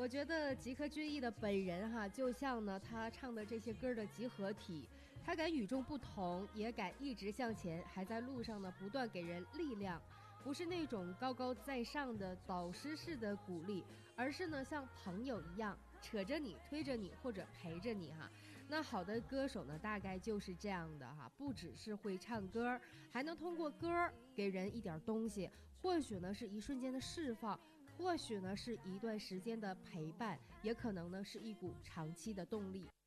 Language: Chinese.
我觉得吉克隽逸的本人哈，就像呢他唱的这些歌的集合体，他敢与众不同，也敢一直向前，还在路上呢不断给人力量。不是那种高高在上的导师式的鼓励，而是呢像朋友一样扯着你、推着你或者陪着你哈。那好的歌手呢，大概就是这样的哈，不只是会唱歌，还能通过歌给人一点东西，或许呢是一瞬间的释放，或许呢是一段时间的陪伴，也可能呢是一股长期的动力。